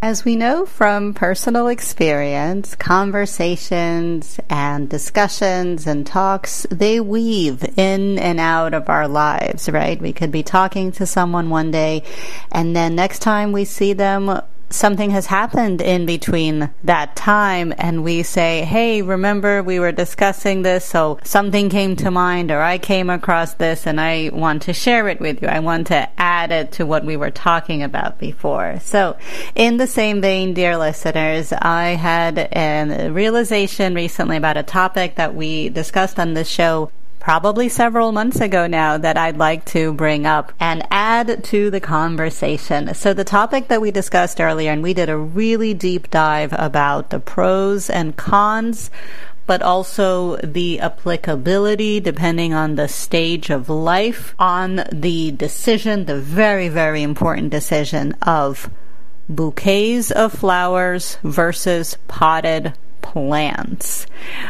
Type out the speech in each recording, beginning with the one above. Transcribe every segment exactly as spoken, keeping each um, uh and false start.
As we know from personal experience, conversations and discussions and talks, they weave in and out of our lives, right? We could be talking to someone one day, and then next time we see them, something has happened in between that time, and we say, hey, remember we were discussing this, so something came to mind, or I came across this and I want to share it with you. I want to add it to what we were talking about before. So in the same vein, dear listeners, I had a realization recently about a topic that we discussed on this show probably several months ago now that I'd like to bring up and add to the conversation. So the topic that we discussed earlier, and we did a really deep dive about the pros and cons, but also the applicability depending on the stage of life on the decision, the very, very important decision of bouquets of flowers versus potted plants.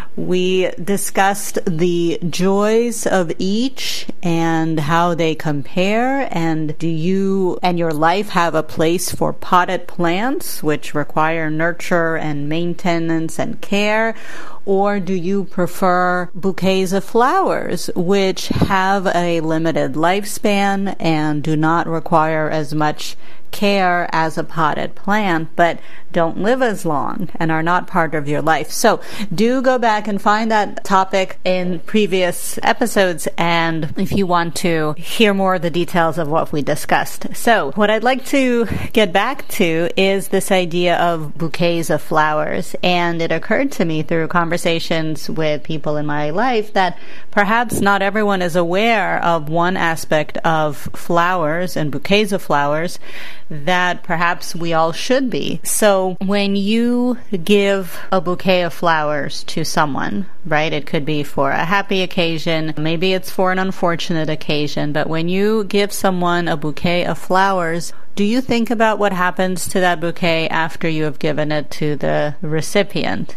We discussed the joys of each and how they compare, and do you and your life have a place for potted plants, which require nurture and maintenance and care, or do you prefer bouquets of flowers, which have a limited lifespan and do not require as much care as a potted plant, but don't live as long and are not part of your life? So do go back and find that topic in previous episodes, and if you want to hear more of the details of what we discussed. So what I'd like to get back to is this idea of bouquets of flowers, and it occurred to me through conversations with people in my life that perhaps not everyone is aware of one aspect of flowers and bouquets of flowers that perhaps we all should be. So when you give a bouquet of flowers to someone, right, it could be for a happy occasion, maybe it's for an unfortunate occasion, but when you give someone a bouquet of flowers, do you think about what happens to that bouquet after you have given it to the recipient?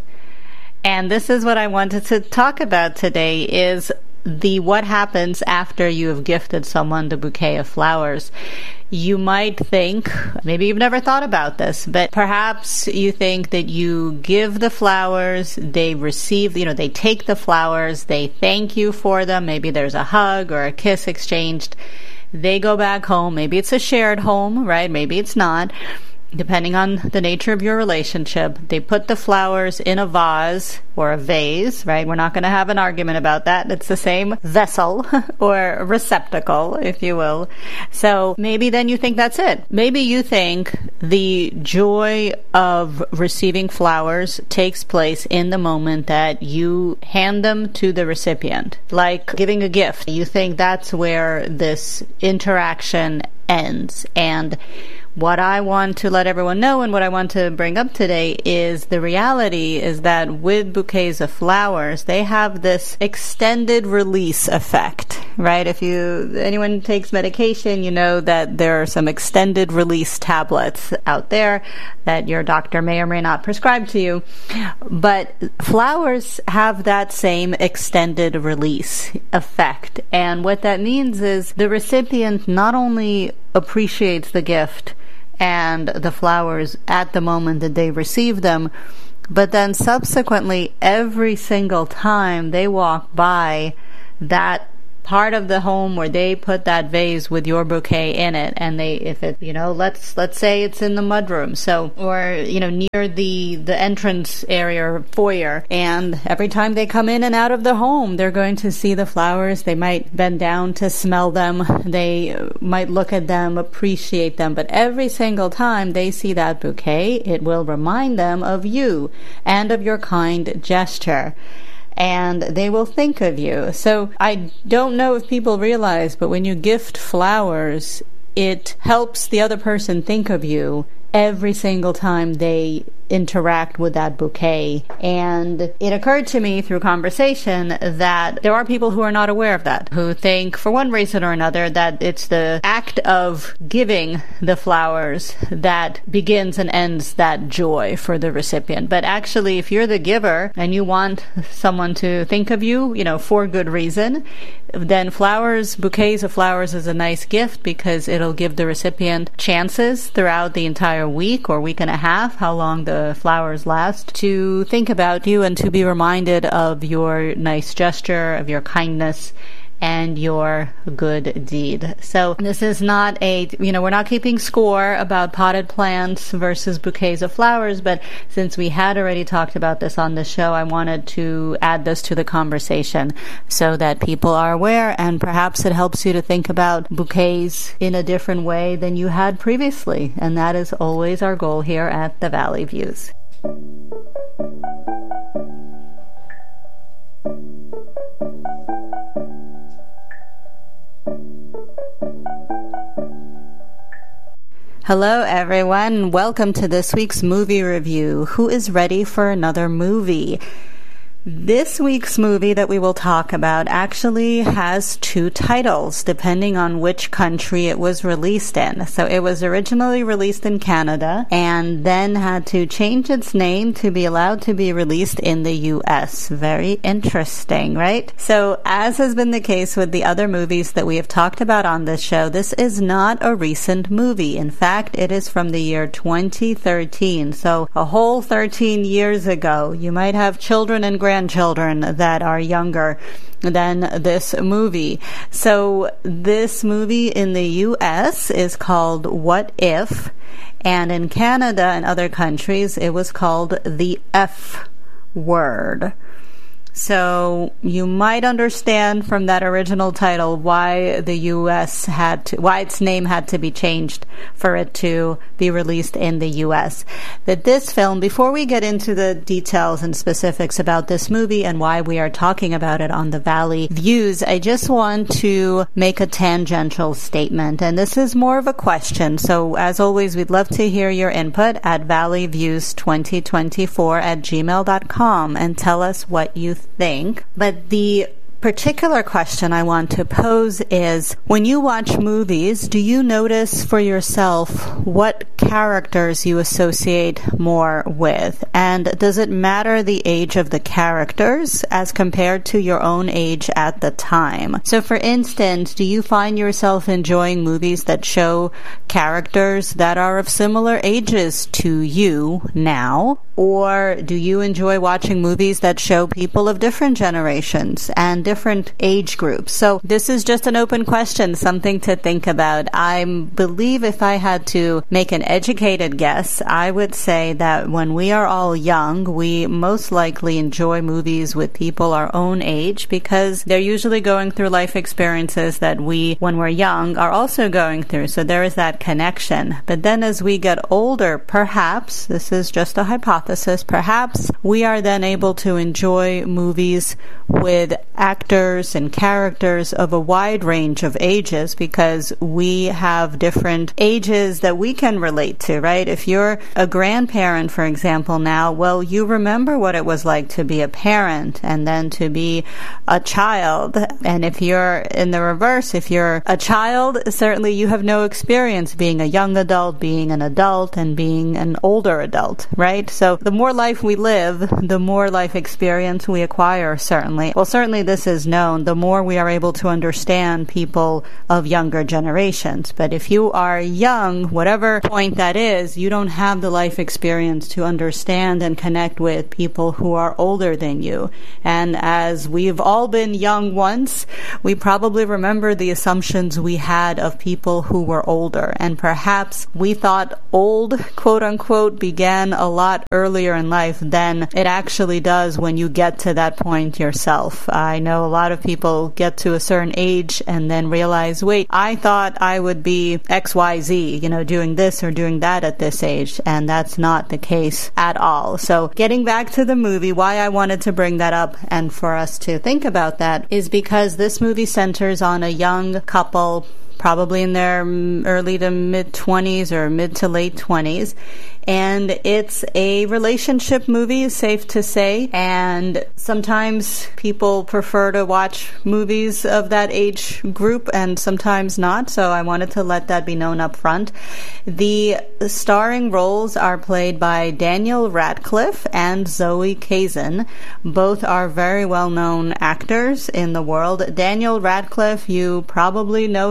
And this is what I wanted to talk about today, is the what happens after you have gifted someone the bouquet of flowers. You might think, maybe you've never thought about this, but perhaps you think that you give the flowers, they receive, you know, they take the flowers, they thank you for them, maybe there's a hug or a kiss exchanged, they go back home, maybe it's a shared home, right, maybe it's not, depending on the nature of your relationship. They put the flowers in a vase or a vase, right? We're not going to have an argument about that. It's the same vessel or receptacle, if you will. So maybe then you think that's it. Maybe you think the joy of receiving flowers takes place in the moment that you hand them to the recipient, like giving a gift. You think that's where this interaction ends. And what I want to let everyone know and what I want to bring up today is the reality is that with bouquets of flowers, they have this extended release effect, right? If you anyone takes medication, you know that there are some extended release tablets out there that your doctor may or may not prescribe to you. But flowers have that same extended release effect. And what that means is the recipient not only appreciates the gift and the flowers at the moment that they receive them, but then subsequently every single time they walk by that part of the home where they put that vase with your bouquet in it, and they, if it, you know, let's let's say it's in the mudroom, so, or, you know, near the the entrance area or foyer, and every time they come in and out of the home, they're going to see the flowers. They might bend down to smell them. They might look at them, appreciate them, but every single time they see that bouquet, it will remind them of you and of your kind gesture, and they will think of you. So I don't know if people realize, but when you gift flowers, it helps the other person think of you every single time they interact with that bouquet. And it occurred to me through conversation that there are people who are not aware of that, who think for one reason or another that it's the act of giving the flowers that begins and ends that joy for the recipient. But actually, if you're the giver and you want someone to think of you, you know, for good reason, then flowers, bouquets of flowers is a nice gift because it'll give the recipient chances throughout the entire entire week or week and a half, how long the flowers last, to think about you and to be reminded of your nice gesture, of your kindness, and your good deed. So this is not a, you know, we're not keeping score about potted plants versus bouquets of flowers, but since we had already talked about this on the show, I wanted to add this to the conversation so that people are aware, and perhaps it helps you to think about bouquets in a different way than you had previously. And that is always our goal here at the Valley Views. Hello, everyone. Welcome to this week's movie review. Who is ready for another movie? This week's movie that we will talk about actually has two titles, depending on which country it was released in. So it was originally released in Canada and then had to change its name to be allowed to be released in the U S. Very interesting, right? So as has been the case with the other movies that we have talked about on this show, this is not a recent movie. In fact, it is from the year twenty thirteen. So a whole thirteen years ago. You might have children and grandchildren grandchildren that are younger than this movie. So this movie in the U S is called What If, and in Canada and other countries it was called The F Word. So you might understand from that original title why the U S had to, why its name had to be changed for it to be released in the U S. That this film, before we get into the details and specifics about this movie and why we are talking about it on the Valley Views, I just want to make a tangential statement. And this is more of a question. So as always, we'd love to hear your input at valley views twenty twenty-four at gmail dot com and tell us what you think. But the particular question I want to pose is, when you watch movies, do you notice for yourself what characters you associate more with? And does it matter the age of the characters as compared to your own age at the time? So for instance, do you find yourself enjoying movies that show characters that are of similar ages to you now? Or do you enjoy watching movies that show people of different generations and different age groups? So this is just an open question, something to think about. I believe if I had to make an educated guess, I would say that when we are all young, we most likely enjoy movies with people our own age because they're usually going through life experiences that we, when we're young, are also going through. So there is that connection. But then as we get older, perhaps, this is just a hypothesis, perhaps we are then able to enjoy movies with actors and characters of a wide range of ages because we have different ages that we can relate to, right? If you're a grandparent, for example, now, well, you remember what it was like to be a parent and then to be a child. And if you're in the reverse, if you're a child, certainly you have no experience being a young adult, being an adult, and being an older adult, right? So the more life we live, the more life experience we acquire, certainly. Well, certainly this is known, the more we are able to understand people of younger generations. But if you are young, whatever point that is, you don't have the life experience to understand and connect with people who are older than you. And as we've all been young once, we probably remember the assumptions we had of people who were older. And perhaps we thought old, quote unquote, began a lot earlier in life than it actually does when you get to that point yourself. I know a lot of people get to a certain age and then realize, wait, I thought I would be X Y Z, you know, doing this or doing that at this age, and that's not the case at all. So getting back to the movie, why I wanted to bring that up and for us to think about that is because this movie centers on a young couple, probably in their early to mid twenties or mid to late twenties. And it's a relationship movie, safe to say. And sometimes people prefer to watch movies of that age group and sometimes not. So I wanted to let that be known up front. The starring roles are played by Daniel Radcliffe and Zoe Kazan. Both are very well-known actors in the world. Daniel Radcliffe, you probably know him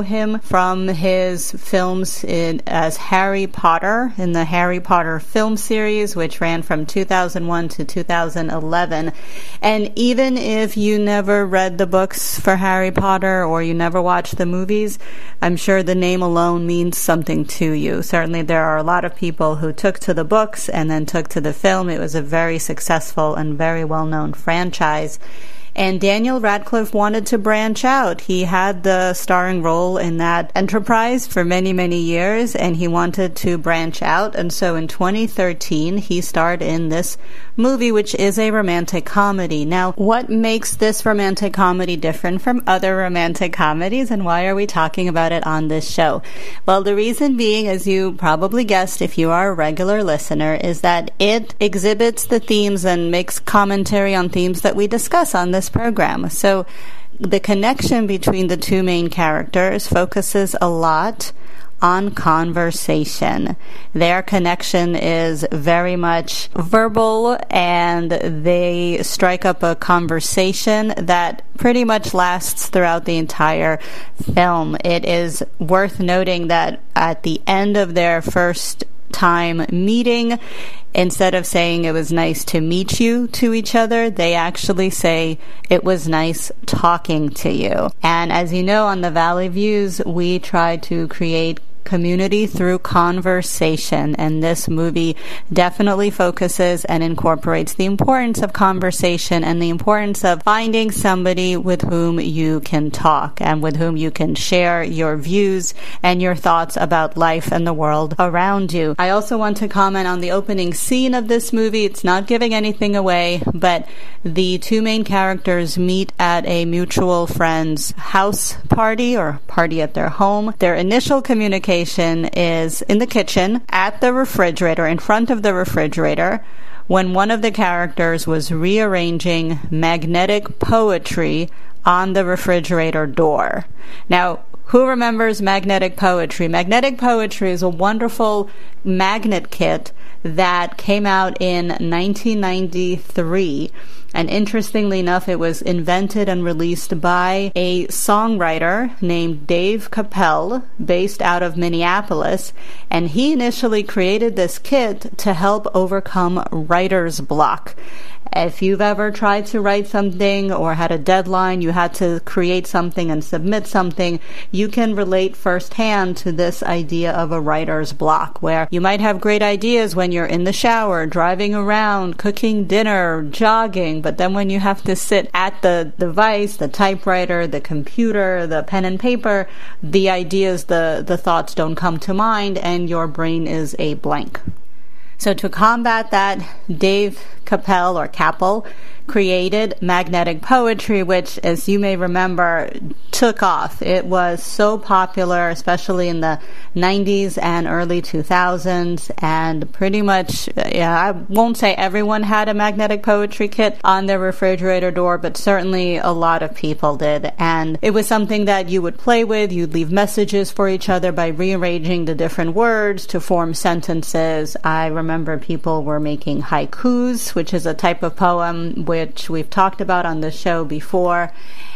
from his films in, as Harry Potter in the Harry Potter film series, which ran from two thousand one to two thousand eleven. And even if you never read the books for Harry Potter or you never watched the movies, I'm sure the name alone means something to you. Certainly there are a lot of people who took to the books and then took to the film. It was a very successful and very well-known franchise. And Daniel Radcliffe wanted to branch out. He had the starring role in that enterprise for many, many years, and he wanted to branch out. And so in twenty thirteen, he starred in this movie, which is a romantic comedy. Now, what makes this romantic comedy different from other romantic comedies, and why are we talking about it on this show? Well, the reason being, as you probably guessed if you are a regular listener, is that it exhibits the themes and makes commentary on themes that we discuss on this program. So the connection between the two main characters focuses a lot on conversation. Their connection is very much verbal, and they strike up a conversation that pretty much lasts throughout the entire film. It is worth noting that at the end of their first time meeting, instead of saying it was nice to meet you to each other, they actually say it was nice talking to you. And as you know, on the Valley Views, we try to create community through conversation, and this movie definitely focuses and incorporates the importance of conversation and the importance of finding somebody with whom you can talk and with whom you can share your views and your thoughts about life and the world around you. I also want to comment on the opening scene of this movie. It's not giving anything away, but the two main characters meet at a mutual friend's house party or party at their home. Their initial communication is in the kitchen at the refrigerator, in front of the refrigerator, when one of the characters was rearranging magnetic poetry on the refrigerator door. Now, who remembers magnetic poetry? Magnetic poetry is a wonderful magnet kit that came out in nineteen ninety-three. And interestingly enough, it was invented and released by a songwriter named Dave Chappelle, based out of Minneapolis. And he initially created this kit to help overcome writer's block. If you've ever tried to write something or had a deadline, you had to create something and submit something, you can relate firsthand to this idea of a writer's block, where you might have great ideas when you're in the shower, driving around, cooking dinner, jogging, but then when you have to sit at the device, the typewriter, the computer, the pen and paper, the ideas, the, the thoughts don't come to mind, and your brain is a blank. So to combat that, Dave Chappelle, or Capel, created magnetic poetry, which, as you may remember, took off. It was so popular, especially in the nineties and early two thousands, and pretty much, yeah, I won't say everyone had a magnetic poetry kit on their refrigerator door, but certainly a lot of people did. And it was something that you would play with. You'd leave messages for each other by rearranging the different words to form sentences. I remember people were making haikus, which is a type of poem which we've talked about on the show before.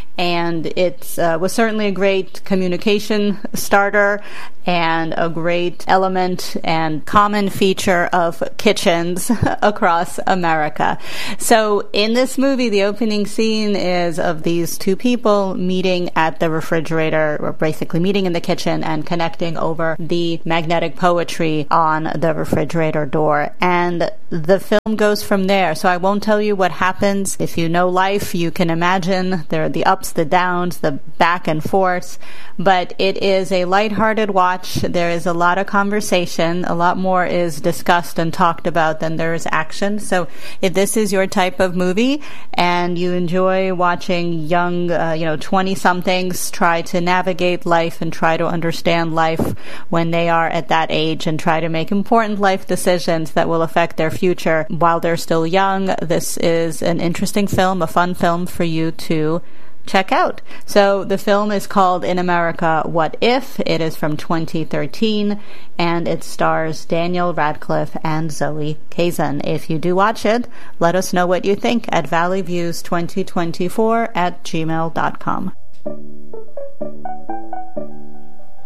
And it uh, was certainly a great communication starter and a great element and common feature of kitchens across America. So in this movie, the opening scene is of these two people meeting at the refrigerator, or basically meeting in the kitchen and connecting over the magnetic poetry on the refrigerator door. And the film goes from there. So I won't tell you what happens. If you know life, you can imagine there are the ups, the downs, the back and forths, but it is a lighthearted watch. There is a lot of conversation. A lot more is discussed and talked about than there is action. So if this is your type of movie and you enjoy watching young, uh, you know, twenty-somethings try to navigate life and try to understand life when they are at that age and try to make important life decisions that will affect their future while they're still young, this is an interesting film, a fun film for you to check out. So the film is called In America, What If? It is from twenty thirteen, and it stars Daniel Radcliffe and Zoe Kazan. If you do watch it, let us know what you think at valley views twenty twenty-four at gmail dot com.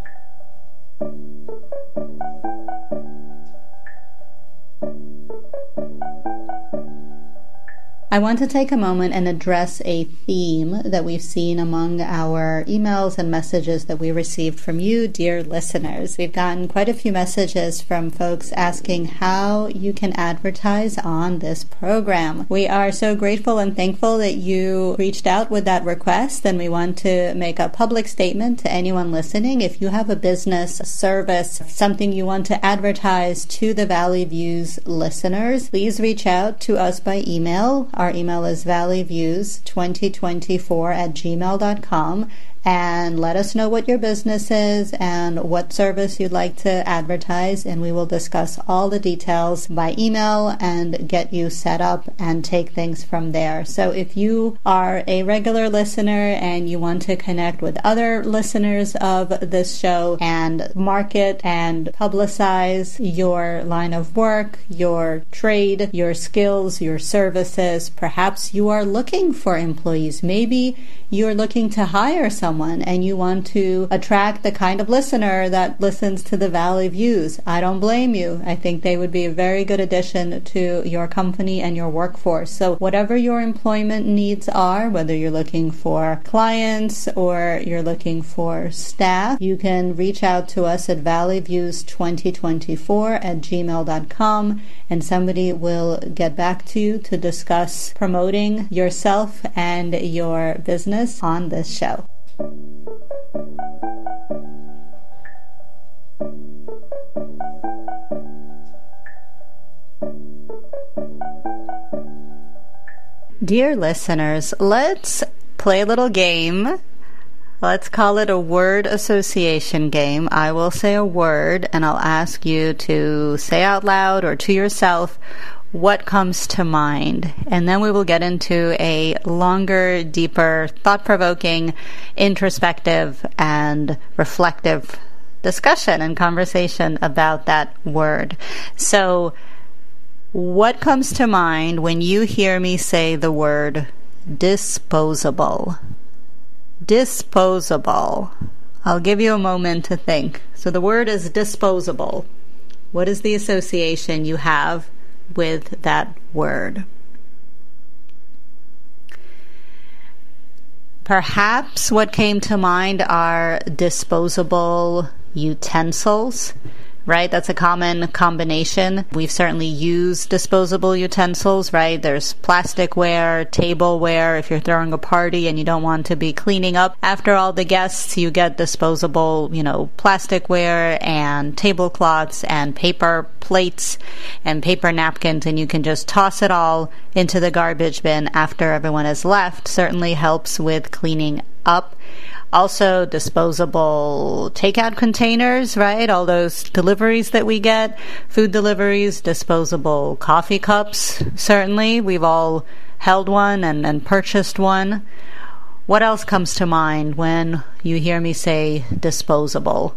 I want to take a moment and address a theme that we've seen among our emails and messages that we received from you, dear listeners. We've gotten quite a few messages from folks asking how you can advertise on this program. We are so grateful and thankful that you reached out with that request, and we want to make a public statement to anyone listening. If you have a business, a service, something you want to advertise to the Valley Views listeners, please reach out to us by email. Our email is valleyviews twenty twenty-four at gmail dot com. And let us know what your business is and what service you'd like to advertise, and we will discuss all the details by email and get you set up and take things from there. So if you are a regular listener and you want to connect with other listeners of this show and market and publicize your line of work, your trade, your skills, your services, perhaps you are looking for employees. Maybe you're looking to hire someone and you want to attract the kind of listener that listens to the Valley Views. I don't blame you. I think they would be a very good addition to your company and your workforce. So whatever your employment needs are, whether you're looking for clients or you're looking for staff, you can reach out to us at valleyviews twenty twenty-four at gmail dot com, and somebody will get back to you to discuss promoting yourself and your business on this show. Dear listeners, let's play a little game. Let's call it a word association game. I will say a word and I'll ask you to say out loud or to yourself what comes to mind. And then we will get into a longer, deeper, thought-provoking, introspective, and reflective discussion and conversation about that word. So, what comes to mind when you hear me say the word disposable? Disposable. I'll give you a moment to think. So the word is disposable. What is the association you have with that word? Perhaps what came to mind are disposable utensils, right? That's a common combination. We've certainly used disposable utensils, right? There's plasticware, tableware. If you're throwing a party and you don't want to be cleaning up after all the guests, you get disposable, you know, plasticware and tablecloths and paper plates and paper napkins, and you can just toss it all into the garbage bin after everyone has left. Certainly helps with cleaning up. Also, disposable takeout containers, right? All those deliveries that we get, food deliveries, disposable coffee cups, certainly. We've all held one and, and purchased one. What else comes to mind when you hear me say disposable?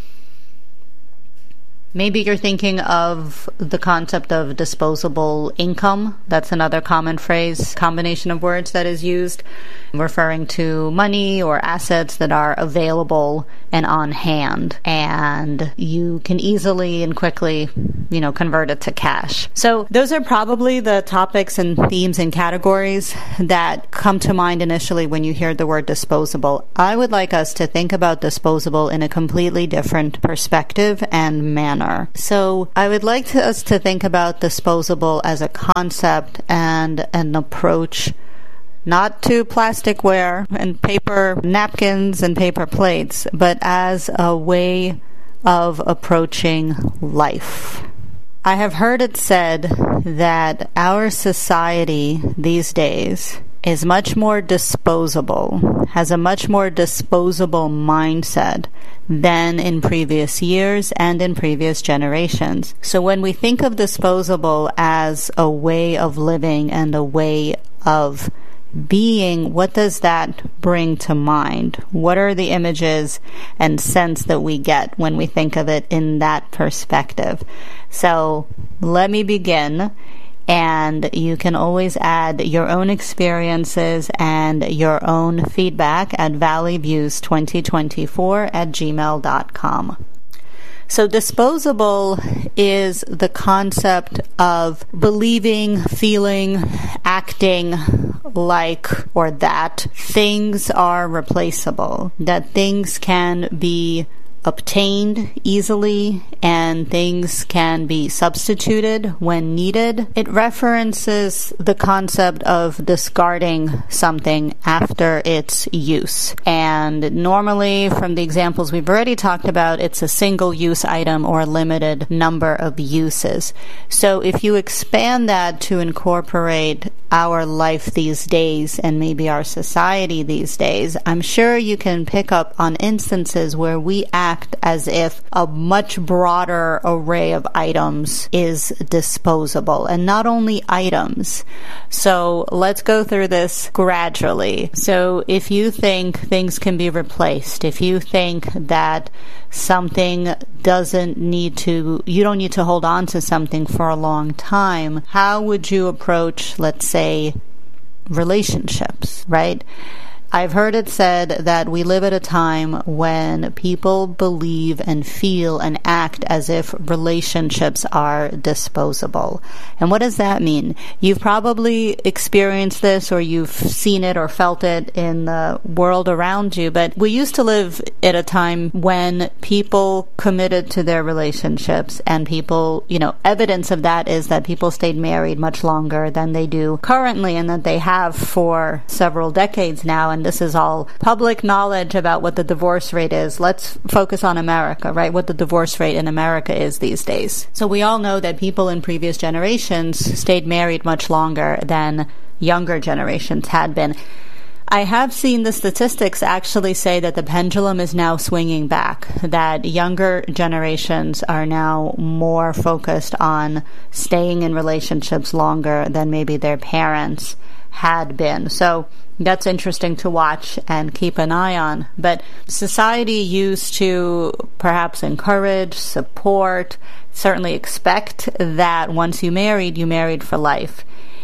Maybe you're thinking of the concept of disposable income. That's another common phrase, combination of words that is used, referring to money or assets that are available and on hand, and you can easily and quickly, you know, convert it to cash. So those are probably the topics and themes and categories that come to mind initially when you hear the word disposable. I would like us to think about disposable in a completely different perspective and manner. So I would like to, us to think about disposable as a concept and an approach, not to plasticware and paper napkins and paper plates, but as a way of approaching life. I have heard it said that our society these days is much more disposable, has a much more disposable mindset than in previous years and in previous generations. So when we think of disposable as a way of living and a way of being, what does that bring to mind? What are the images and sense that we get when we think of it in that perspective? So let me begin, and you can always add your own experiences and your own feedback at valleyviews twenty twenty-four at gmail dot com. So disposable is the concept of believing, feeling, acting like or that things are replaceable, that things can be obtained easily and things can be substituted when needed. It references the concept of discarding something after its use. And normally, from the examples we've already talked about, it's a single-use item or a limited number of uses. So if you expand that to incorporate our life these days and maybe our society these days, I'm sure you can pick up on instances where we act as if a much broader array of items is disposable, and not only items. So let's go through this gradually. So if you think things can be replaced, if you think that something doesn't need to, you don't need to hold on to something for a long time, how would you approach, let's say, relationships, right? I've heard it said that we live at a time when people believe and feel and act as if relationships are disposable. And what does that mean? You've probably experienced this, or you've seen it or felt it in the world around you, but we used to live at a time when people committed to their relationships, and people, you know, evidence of that is that people stayed married much longer than they do currently, and that they have for several decades now. And this is all public knowledge about what the divorce rate is. Let's focus on America, right? What the divorce rate in America is these days. So we all know that people in previous generations stayed married much longer than younger generations had been. I have seen the statistics actually say that the pendulum is now swinging back, that younger generations are now more focused on staying in relationships longer than maybe their parents had been. So that's interesting to watch and keep an eye on. But society used to perhaps encourage, support, certainly expect that once you married, you married for life.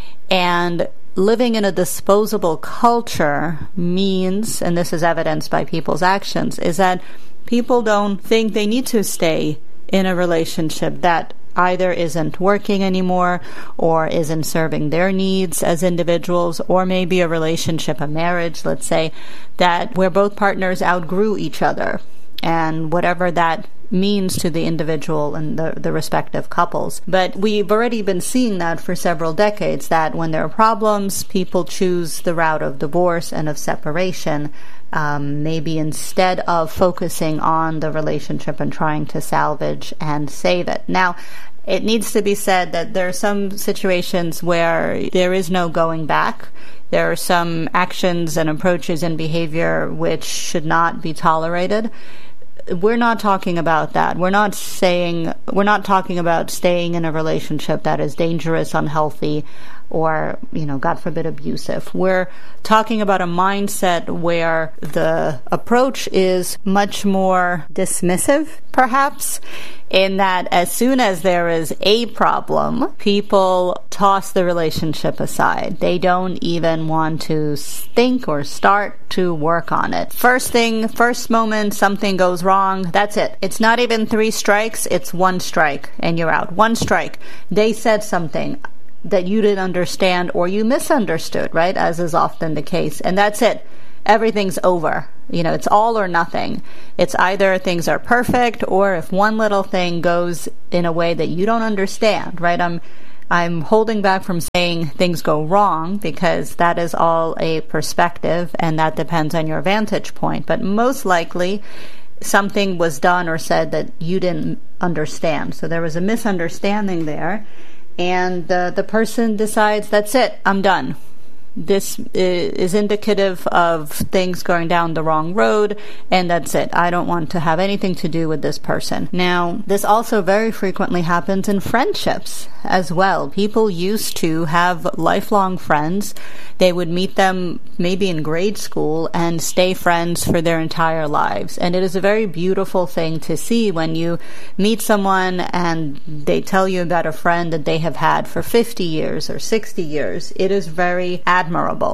And living in a disposable culture means, and this is evidenced by people's actions, is that people don't think they need to stay in a relationship that either isn't working anymore or isn't serving their needs as individuals, or maybe a relationship, a marriage, let's say, that where both partners outgrew each other, and whatever that means to the individual and the, the respective couples. But we've already been seeing that for several decades, that when there are problems, people choose the route of divorce and of separation, um, maybe instead of focusing on the relationship and trying to salvage and save it. Now, it needs to be said that there are some situations where there is no going back. There are some actions and approaches and behavior which should not be tolerated. We're not talking about that. We're not saying, we're not talking about staying in a relationship that is dangerous, unhealthy, or, you know, God forbid, abusive. We're talking about a mindset where the approach is much more dismissive, perhaps, in that as soon as there is a problem, people toss the relationship aside. They don't even want to think or start to work on it. First thing, first moment something goes wrong, that's it. It's not even three strikes, it's one strike, and you're out. One strike. They said something that you didn't understand or you misunderstood, right? As is often the case. And that's it. Everything's over. You know, it's all or nothing. It's either things are perfect, or if one little thing goes in a way that you don't understand, right? I'm I'm holding back from saying things go wrong, because that is all a perspective and that depends on your vantage point. But most likely something was done or said that you didn't understand. So there was a misunderstanding there. And uh, the person decides, that's it, I'm done. This is indicative of things going down the wrong road, and that's it. I don't want to have anything to do with this person. Now, this also very frequently happens in friendships as well. People used to have lifelong friends. They would meet them maybe in grade school and stay friends for their entire lives. And it is a very beautiful thing to see when you meet someone and they tell you about a friend that they have had for fifty years or sixty years. It is very admirable.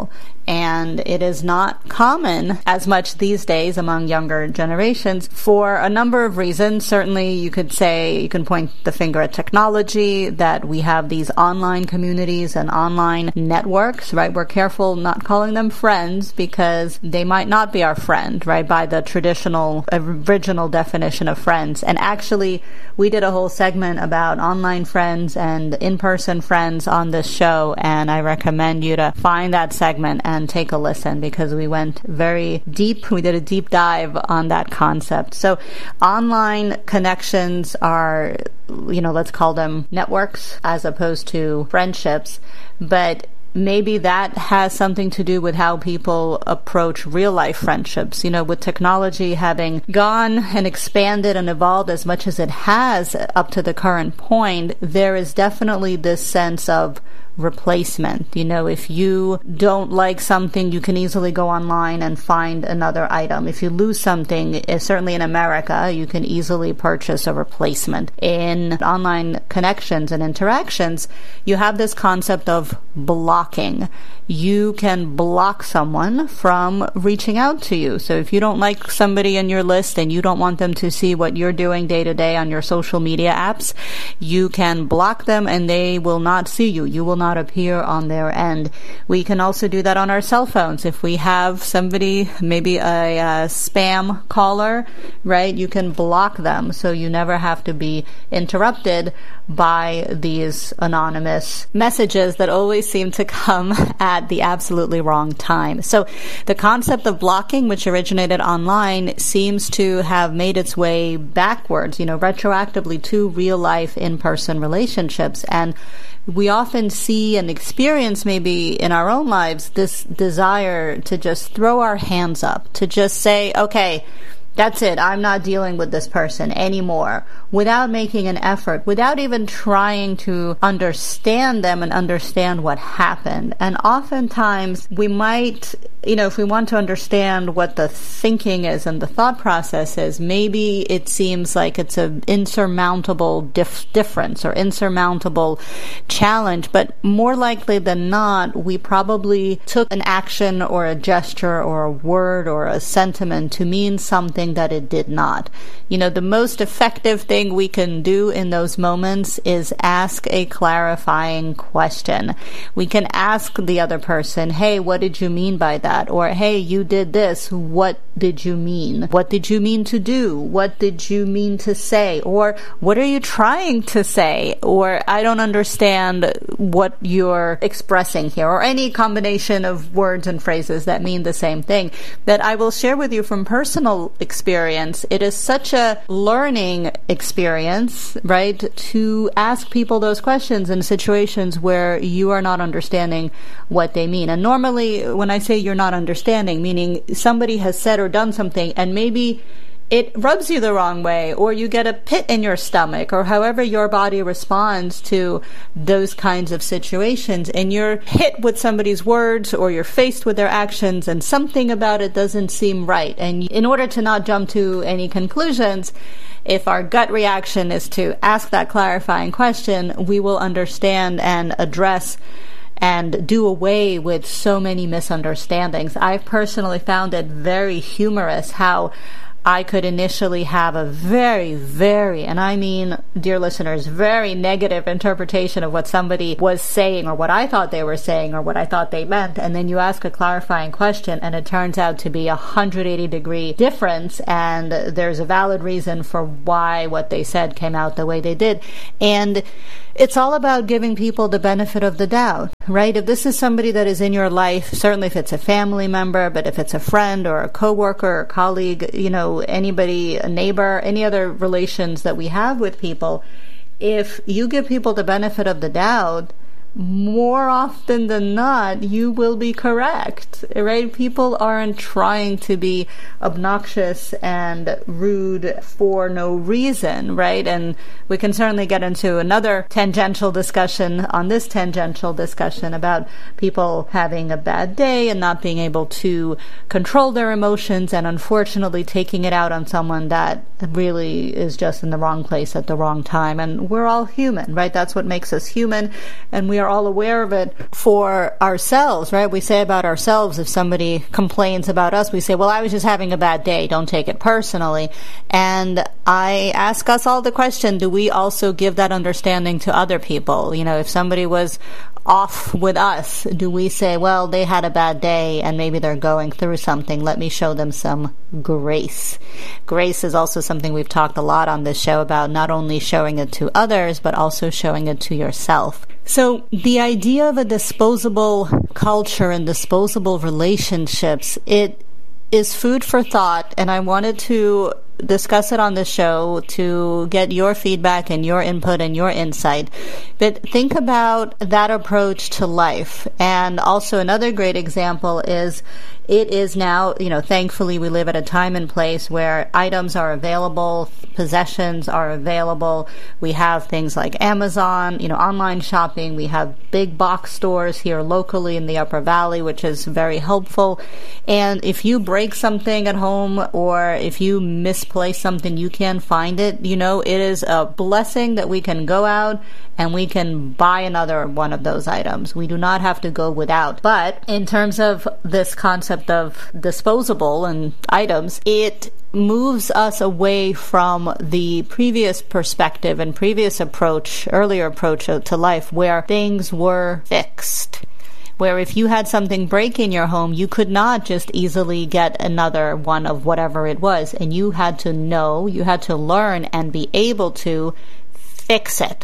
and it is not common as much these days among younger generations for a number of reasons. Certainly, you could say, you can point the finger at technology, that we have these online communities and online networks, right? We're careful not calling them friends because they might not be our friend, right? By the traditional, original definition of friends. And actually, we did a whole segment about online friends and in-person friends on this show, and I recommend you to find that segment and take a listen because we went very deep. We did a deep dive on that concept. So online connections are, you know, let's call them networks as opposed to friendships, but maybe that has something to do with how people approach real life friendships. You know, with technology having gone and expanded and evolved as much as it has up to the current point, there is definitely this sense of replacement. You know, if you don't like something, you can easily go online and find another item. If you lose something, certainly in America, you can easily purchase a replacement. In online connections and interactions, you have this concept of blocking. You can block someone from reaching out to you. So if you don't like somebody in your list and you don't want them to see what you're doing day to day on your social media apps, you can block them and they will not see you. You will not appear on their end. We can also do that on our cell phones. If we have somebody, maybe a, a spam caller, right, you can block them so you never have to be interrupted by these anonymous messages that always seem to come at the absolutely wrong time. So the concept of blocking, which originated online, seems to have made its way backwards, you know, retroactively to real life in-person relationships. And we often see and experience maybe in our own lives this desire to just throw our hands up, to just say, okay, that's it, I'm not dealing with this person anymore, without making an effort, without even trying to understand them and understand what happened. And oftentimes we might, you know, if we want to understand what the thinking is and the thought process is, maybe it seems like it's an insurmountable dif- difference or insurmountable challenge. But more likely than not, we probably took an action or a gesture or a word or a sentiment to mean something that it did not. You know, the most effective thing we can do in those moments is ask a clarifying question. We can ask the other person, hey, what did you mean by that? Or, hey, you did this. What did you mean? What did you mean to do? What did you mean to say? Or, what are you trying to say? Or, I don't understand what you're expressing here. Or any combination of words and phrases that mean the same thing. That I will share with you from personal experience. It is such a learning experience, right, to ask people those questions in situations where you are not understanding what they mean. And normally, when I say you're not understanding, meaning somebody has said or done something and maybe it rubs you the wrong way, or you get a pit in your stomach, or however your body responds to those kinds of situations, and you're hit with somebody's words or you're faced with their actions and something about it doesn't seem right. And in order to not jump to any conclusions, if our gut reaction is to ask that clarifying question, we will understand and address and do away with so many misunderstandings. I've personally found it very humorous how I could initially have a very, very, and I mean, dear listeners, very negative interpretation of what somebody was saying or what I thought they were saying or what I thought they meant. And then you ask a clarifying question and it turns out to be a one hundred eighty degree difference. And there's a valid reason for why what they said came out the way they did. And it's all about giving people the benefit of the doubt, right? If this is somebody that is in your life, certainly if it's a family member, but if it's a friend or a coworker or a colleague, you know, anybody, a neighbor, any other relations that we have with people, if you give people the benefit of the doubt, more often than not, you will be correct, right? People aren't trying to be obnoxious and rude for no reason, right? And we can certainly get into another tangential discussion on this tangential discussion about people having a bad day and not being able to control their emotions and unfortunately taking it out on someone that really is just in the wrong place at the wrong time. And we're all human, right? That's what makes us human. And we are all aware of it for ourselves, right? We say about ourselves, if somebody complains about us, we say, well, I was just having a bad day. Don't take it personally. And I ask us all the question, do we also give that understanding to other people? You know, if somebody was off with us, do we say, well, they had a bad day and maybe they're going through something. Let me show them some grace. Grace is also something we've talked a lot on this show about, not only showing it to others, but also showing it to yourself. So the idea of a disposable culture and disposable relationships, it is food for thought, and I wanted to discuss it on the show to get your feedback and your input and your insight. But think about that approach to life. And also another great example is it is now, you know, thankfully we live at a time and place where items are available, possessions are available. We have things like Amazon, you know, online shopping. We have big box stores here locally in the Upper Valley, which is very helpful. And if you break something at home or if you misplace something, you can't find it, you know, it is a blessing that we can go out and we can buy another one of those items. We do not have to go without. But in terms of this concept of disposable and items, it moves us away from the previous perspective and previous approach, earlier approach to life, where things were fixed. Where if you had something break in your home, you could not just easily get another one of whatever it was. And you had to know, you had to learn and be able to fix it.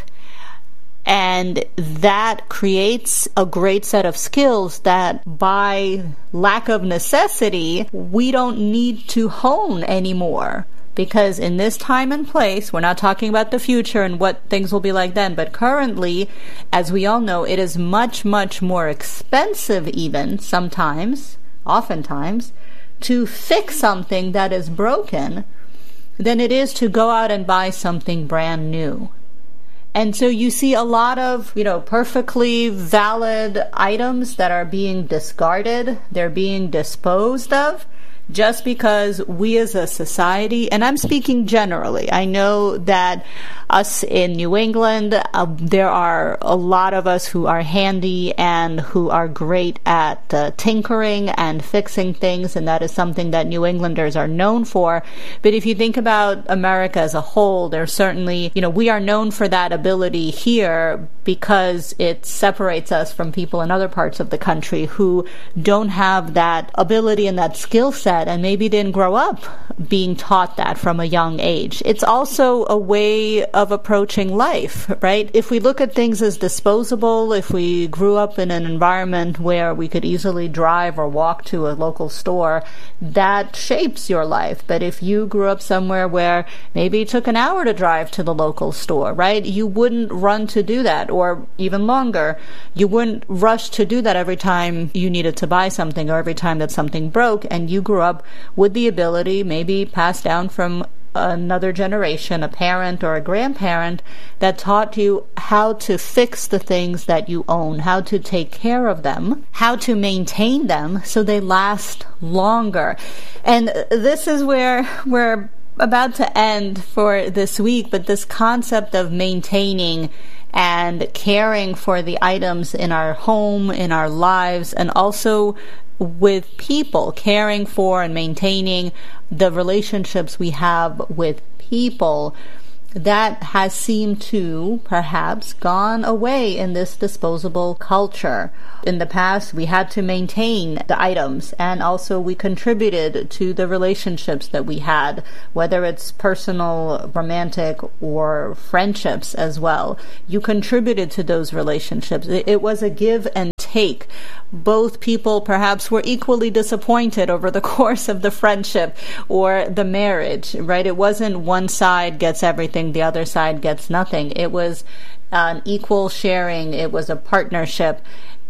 And that creates a great set of skills that by lack of necessity, we don't need to hone anymore. Because in this time and place, we're not talking about the future and what things will be like then, but currently, as we all know, it is much, much more expensive even sometimes, oftentimes, to fix something that is broken than it is to go out and buy something brand new. And so you see a lot of, you know, perfectly valid items that are being discarded, they're being disposed of, just because we as a society, and I'm speaking generally, I know that us in New England, uh, there are a lot of us who are handy and who are great at uh, tinkering and fixing things, and that is something that New Englanders are known for. But if you think about America as a whole, there's certainly, you know, we are known for that ability here because it separates us from people in other parts of the country who don't have that ability and that skill set and maybe didn't grow up being taught that from a young age. It's also a way of approaching life, right? If we look at things as disposable, if we grew up in an environment where we could easily drive or walk to a local store, that shapes your life. But if you grew up somewhere where maybe it took an hour to drive to the local store, right? You wouldn't run to do that, or even longer. You wouldn't rush to do that every time you needed to buy something or every time that something broke, and you grew up with the ability, maybe passed down from another generation, a parent or a grandparent, that taught you how to fix the things that you own, how to take care of them, how to maintain them so they last longer. And this is where we're about to end for this week, but this concept of maintaining and caring for the items in our home, in our lives, and also with people, caring for and maintaining the relationships we have with people, that has seemed to perhaps gone away in this disposable culture. In the past, we had to maintain the items, and also we contributed to the relationships that we had, whether it's personal, romantic, or friendships as well. You contributed to those relationships. It was a give and take. Both people perhaps were equally disappointed over the course of the friendship or the marriage, right? It wasn't one side gets everything, the other side gets nothing. It was an equal sharing. It was a partnership.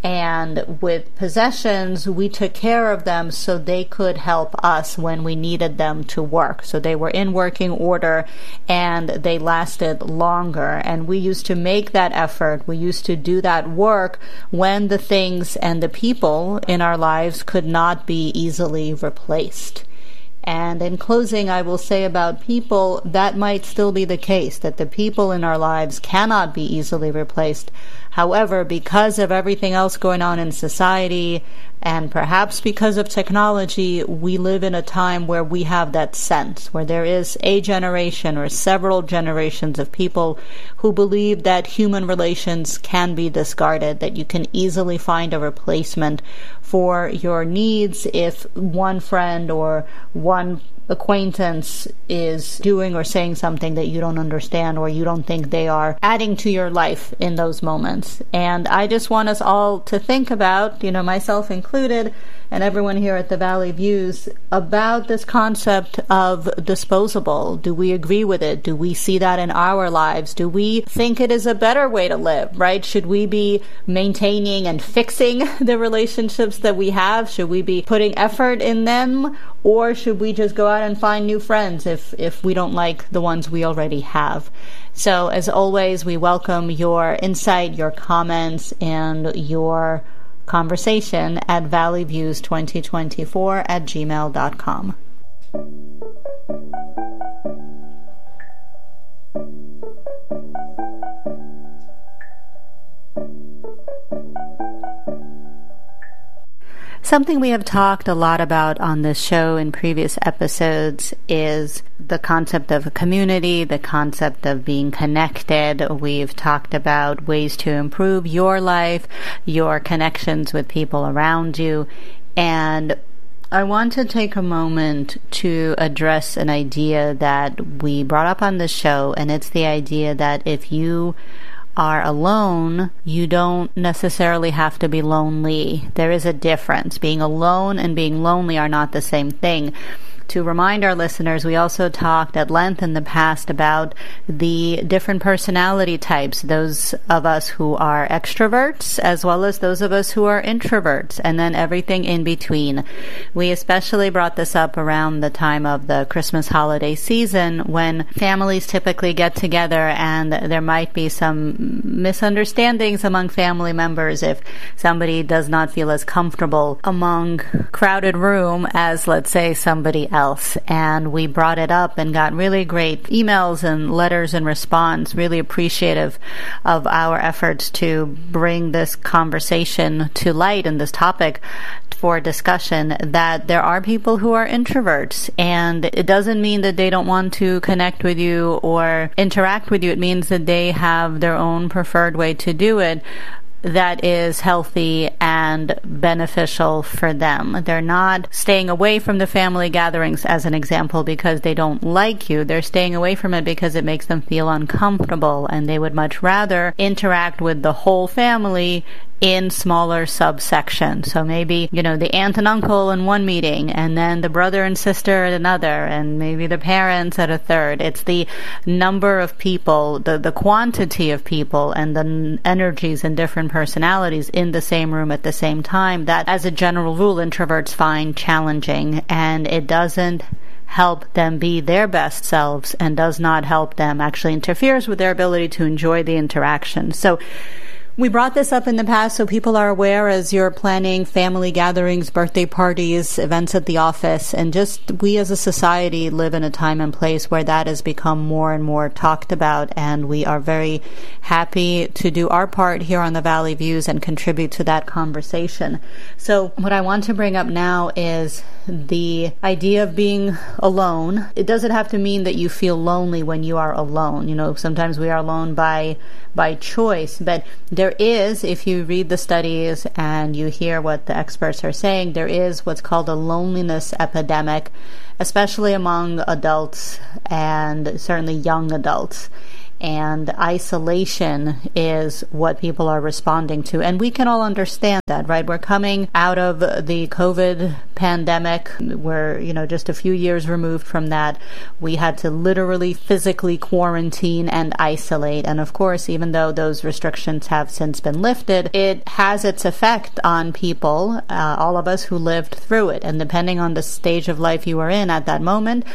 And with possessions, we took care of them so they could help us when we needed them to work. So they were in working order and they lasted longer. And we used to make that effort. We used to do that work when the things and the people in our lives could not be easily replaced. And in closing, I will say about people, that might still be the case, that the people in our lives cannot be easily replaced. However, because of everything else going on in society, and perhaps because of technology, we live in a time where we have that sense, where there is a generation or several generations of people who believe that human relations can be discarded, that you can easily find a replacement for your needs if one friend or one acquaintance is doing or saying something that you don't understand or you don't think they are adding to your life in those moments. And I just want us all to think about, you know, myself included, and everyone here at the Valley Views, about this concept of disposable. Do we agree with it? Do we see that in our lives? Do we think it is a better way to live, right? Should we be maintaining and fixing the relationships that we have? Should we be putting effort in them? Or should we just go out and find new friends if, if we don't like the ones we already have? So as always, we welcome your insight, your comments, and your conversation at valley views twenty twenty-four at gmail dot com. Something we have talked a lot about on this show in previous episodes is the concept of a community, the concept of being connected. We've talked about ways to improve your life, your connections with people around you, and I want to take a moment to address an idea that we brought up on the show, and it's the idea that if you are alone, you don't necessarily have to be lonely. There is a difference. Being alone and being lonely are not the same thing. To remind our listeners, we also talked at length in the past about the different personality types, those of us who are extroverts as well as those of us who are introverts, and then everything in between. We especially brought this up around the time of the Christmas holiday season when families typically get together and there might be some misunderstandings among family members if somebody does not feel as comfortable among crowded room as, let's say, somebody else. else. And we brought it up and got really great emails and letters in response, really appreciative of our efforts to bring this conversation to light and this topic for discussion, that there are people who are introverts, and it doesn't mean that they don't want to connect with you or interact with you. It means that they have their own preferred way to do it that is healthy and beneficial for them. They're not staying away from the family gatherings, as an example, because they don't like you. They're staying away from it because it makes them feel uncomfortable, and they would much rather interact with the whole family in smaller subsections. So maybe, you know, the aunt and uncle in one meeting, and then the brother and sister at another, and maybe the parents at a third. It's the number of people, the, the quantity of people, and the n- energies and different personalities in the same room at the same time that, as a general rule, introverts find challenging, and it doesn't help them be their best selves and does not help them, actually interferes with their ability to enjoy the interaction. So we brought this up in the past so people are aware as you're planning family gatherings, birthday parties, events at the office, and just we as a society live in a time and place where that has become more and more talked about, and we are very happy to do our part here on the Valley Views and contribute to that conversation. So what I want to bring up now is the idea of being alone. It doesn't have to mean that you feel lonely when you are alone. You know, sometimes we are alone by by choice, but there is, if you read the studies and you hear what the experts are saying, there is what's called a loneliness epidemic, especially among adults and certainly young adults. And isolation is what people are responding to. And we can all understand that, right? We're coming out of the COVID pandemic. We're, you know, just a few years removed from that. We had to literally physically quarantine and isolate. And of course, even though those restrictions have since been lifted, it has its effect on people, uh, all of us who lived through it. And depending on the stage of life you were in at that moment,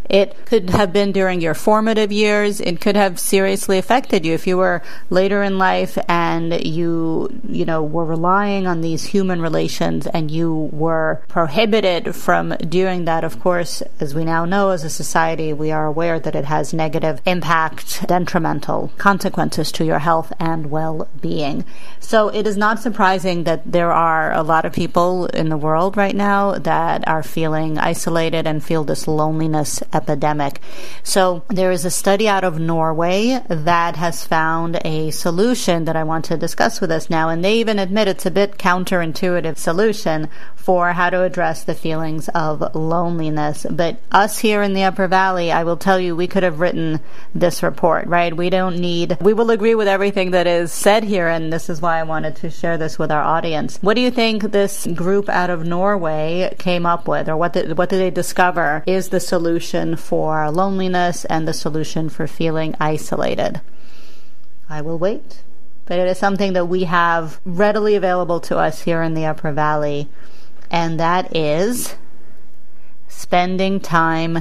It could have been during your formative years. It could have seriously affected you if you were later in life and you, you know, were relying on these human relations and you were prohibited from doing that. Of course, as we now know as a society, we are aware that it has negative impact, detrimental consequences to your health and well-being. So it is not surprising that there are a lot of people in the world right now that are feeling isolated and feel this loneliness epidemic. So there is a study out of Norway that has found a solution that I want to discuss with us now, and they even admit it's a bit counterintuitive solution for how to address the feelings of loneliness. But us here in the Upper Valley, I will tell you, we could have written this report, right? We don't need, we will agree with everything that is said here, and this is why I wanted to share this with our audience. What do you think this group out of Norway came up with, or what did, what did they discover is the solution for loneliness and the solution for feeling isolated? I will wait. But it is something that we have readily available to us here in the Upper Valley, and that is spending time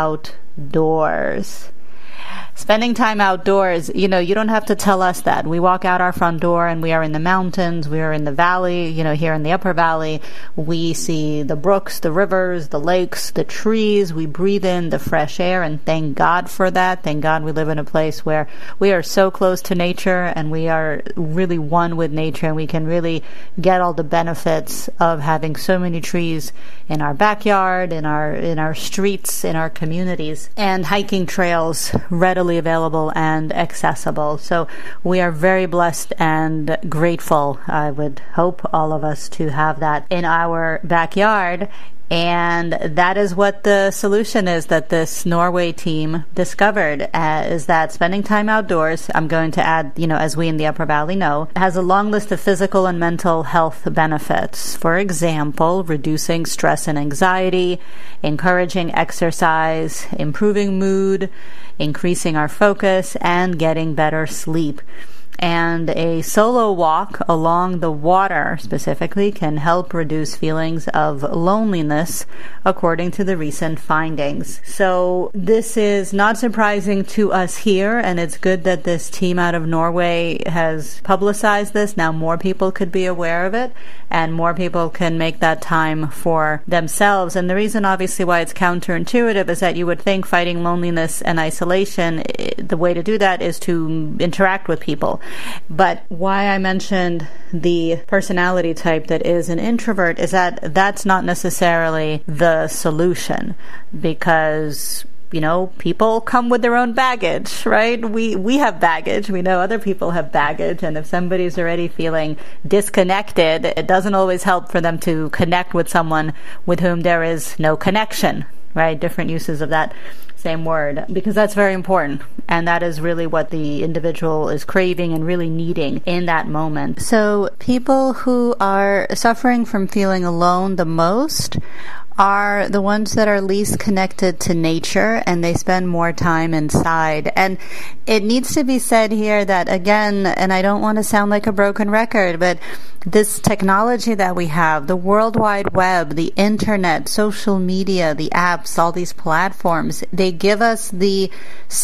outdoors. Spending time outdoors, you know, you don't have to tell us that. We walk out our front door and we are in the mountains, we are in the valley, you know, here in the Upper Valley. We see the brooks, the rivers, the lakes, the trees. We breathe in the fresh air, and thank God for that. Thank God we live in a place where we are so close to nature and we are really one with nature, and we can really get all the benefits of having so many trees in our backyard, in our in our streets, in our communities, and hiking trails readily available and accessible. So we are very blessed and grateful, I would hope all of us, to have that in our backyard. And that is what the solution is that this Norway team discovered, uh, is that spending time outdoors, I'm going to add, you know, as we in the Upper Valley know, has a long list of physical and mental health benefits. For example, reducing stress and anxiety, encouraging exercise, improving mood, increasing our focus, and getting better sleep. And a solo walk along the water specifically can help reduce feelings of loneliness, according to the recent findings. So this is not surprising to us here, and it's good that this team out of Norway has publicized this. Now more people could be aware of it, and more people can make that time for themselves. And the reason, obviously, why it's counterintuitive is that you would think fighting loneliness and isolation, the way to do that is to interact with people. But why I mentioned the personality type that is an introvert is that that's not necessarily the solution, because you know, people come with their own baggage, right? We we have baggage. We know other people have baggage. And if somebody's already feeling disconnected, it doesn't always help for them to connect with someone with whom there is no connection, right? Different uses of that same word, because that's very important. And that is really what the individual is craving and really needing in that moment. So people who are suffering from feeling alone the most are the ones that are least connected to nature, and they spend more time inside. And it needs to be said here that, again, and I don't want to sound like a broken record, but this technology that we have, the World Wide Web, the internet, social media, the apps, all these platforms, they give us the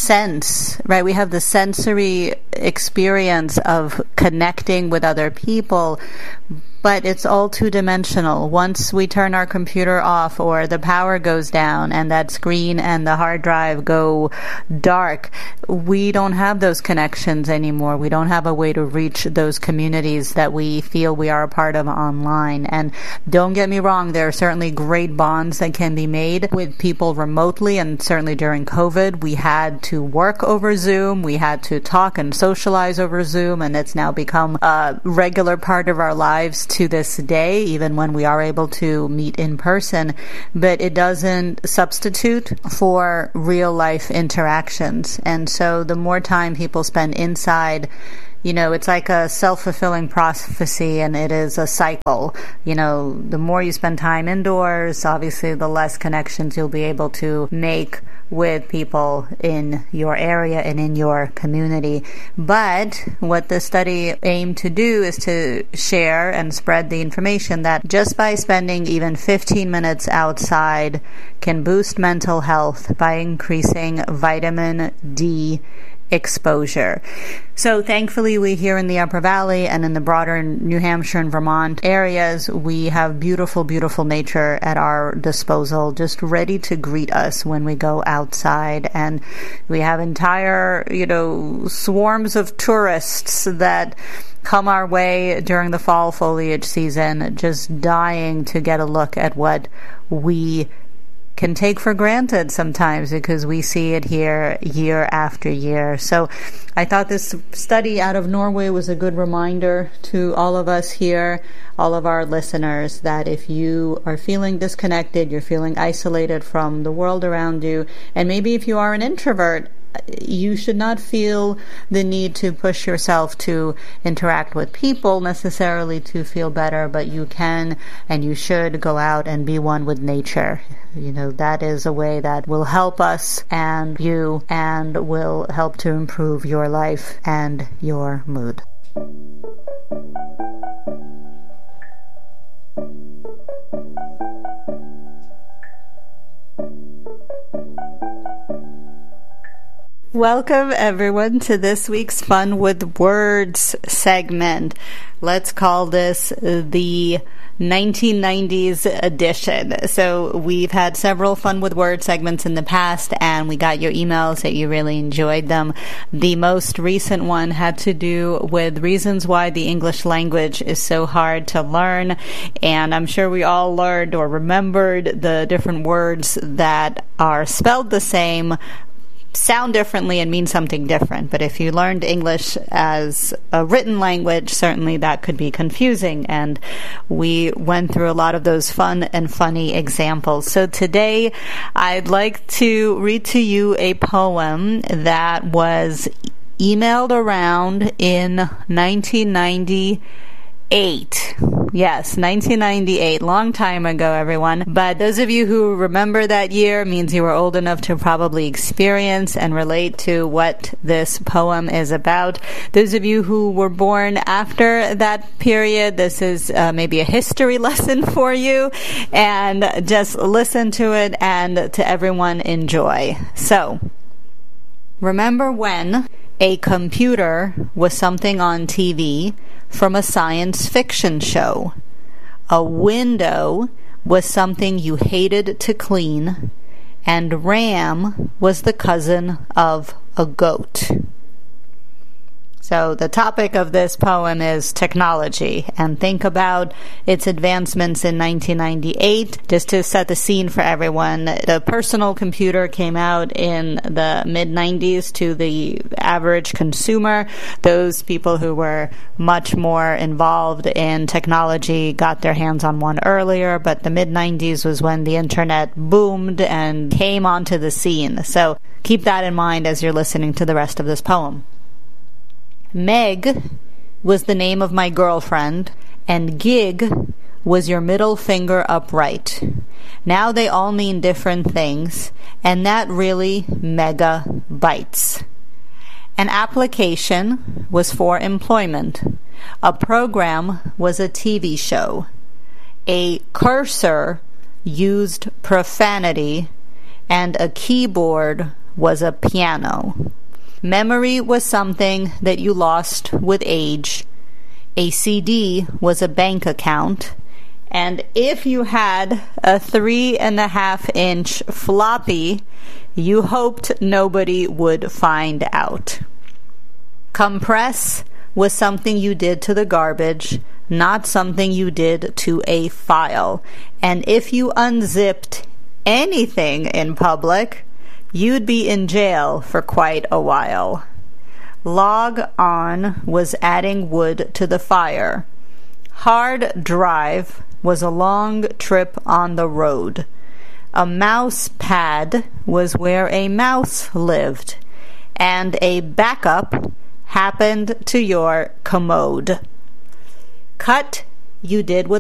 sense, right? We have the sensory experience of connecting with other people, but it's all two-dimensional. Once we turn our computer off or the power goes down and that screen and the hard drive go dark, we don't have those connections anymore. We don't have a way to reach those communities that we feel we are a part of online. And don't get me wrong, there are certainly great bonds that can be made with people remotely, and certainly during COVID, we had to work over Zoom, we had to talk and socialize over Zoom, and it's now become a regular part of our lives to this day, even when we are able to meet in person. But it doesn't substitute for real life interactions. And so the more time people spend inside you know, it's like a self-fulfilling prophecy, and it is a cycle. You know, the more you spend time indoors, obviously the less connections you'll be able to make with people in your area and in your community. But what the study aimed to do is to share and spread the information that just by spending even fifteen minutes outside can boost mental health by increasing vitamin D exposure. So thankfully, we here in the Upper Valley and in the broader New Hampshire and Vermont areas, we have beautiful, beautiful nature at our disposal, just ready to greet us when we go outside. And we have entire, you know, swarms of tourists that come our way during the fall foliage season, just dying to get a look at what we can take for granted sometimes because we see it here year after year. So I thought this study out of Norway was a good reminder to all of us here, all of our listeners, that if you are feeling disconnected, you're feeling isolated from the world around you, and maybe if you are an introvert, you should not feel the need to push yourself to interact with people necessarily to feel better, but you can and you should go out and be one with nature. You know, that is a way that will help us and you and will help to improve your life and your mood. Welcome, everyone, to this week's Fun with Words segment. Let's call this the nineteen nineties edition. So we've had several Fun with Words segments in the past, and we got your emails that you really enjoyed them. The most recent one had to do with reasons why the English language is so hard to learn, and I'm sure we all learned or remembered the different words that are spelled the same, sound differently, and mean something different. But if you learned English as a written language, certainly that could be confusing. And we went through a lot of those fun and funny examples. So today I'd like to read to you a poem that was emailed around in nineteen ninety-eight. Yes, nineteen ninety-eight, long time ago, everyone. But those of you who remember that year means you were old enough to probably experience and relate to what this poem is about. Those of you who were born after that period, this is uh, maybe a history lesson for you, and just listen to it and to everyone enjoy. So, remember when a computer was something on T V from a science fiction show. A window was something you hated to clean, and RAM was the cousin of a goat. So the topic of this poem is technology, and think about its advancements in nineteen ninety-eight. Just to set the scene for everyone, the personal computer came out in the mid nineties to the average consumer. Those people who were much more involved in technology got their hands on one earlier, but the mid nineties was when the internet boomed and came onto the scene. So keep that in mind as you're listening to the rest of this poem. Meg was the name of my girlfriend, and gig was your middle finger upright. Now they all mean different things, and that really mega bites. An application was for employment. A program was a T V show. A cursor used profanity, and a keyboard was a piano. Memory was something that you lost with age. A C D was a bank account. And if you had a three and a half inch floppy, you hoped nobody would find out. Compress was something you did to the garbage, not something you did to a file. And if you unzipped anything in public, you'd be in jail for quite a while. Log on was adding wood to the fire. Hard drive was a long trip on the road. A mouse pad was where a mouse lived. And a backup happened to your commode. Cut, you did with